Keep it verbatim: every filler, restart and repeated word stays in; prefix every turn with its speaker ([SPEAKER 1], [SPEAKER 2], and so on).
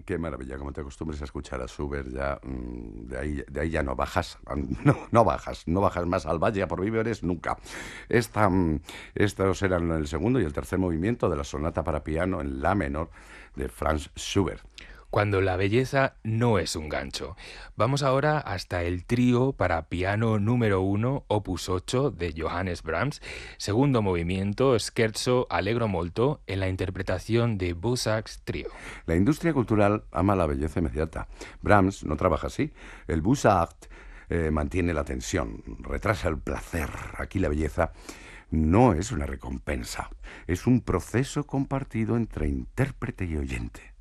[SPEAKER 1] Qué maravilla, como te acostumbres a escuchar a Schubert ya, mm, de ahí de ahí ya no bajas, no no bajas, no bajas más al valle a por víveres nunca. Esta, mm, estos eran el segundo y el tercer movimiento de la sonata para piano en la menor de Franz Schubert.
[SPEAKER 2] Cuando la belleza no es un gancho. Vamos ahora hasta el trío para piano número uno, opus ocho de Johannes Brahms, segundo movimiento, scherzo allegro molto, en la interpretación de Busacks Trío.
[SPEAKER 1] La industria cultural ama la belleza inmediata. Brahms no trabaja así. El Bussard eh, mantiene la tensión, retrasa el placer. Aquí la belleza no es una recompensa, es un proceso compartido entre intérprete y oyente.